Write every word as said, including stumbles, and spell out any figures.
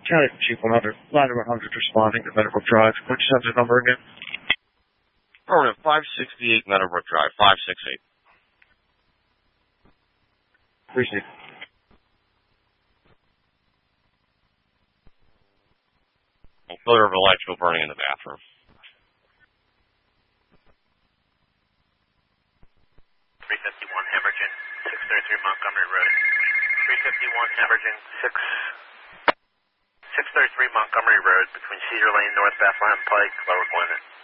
County Chief one hundred, ladder one hundred responding to Meadowbrook Drive. Could you have the number again? Affirmative, five sixty-eight Meadowbrook Drive, five sixty-eight. Appreciate it. Failure of electrical burning in the bathroom. three fifty-one Hemmergen, six thirty-three Montgomery Road. three fifty-one Hemmergen, six thirty-three Montgomery Road, between Cedar Lane, North Bethlehem Pike, Lower Gwinnett.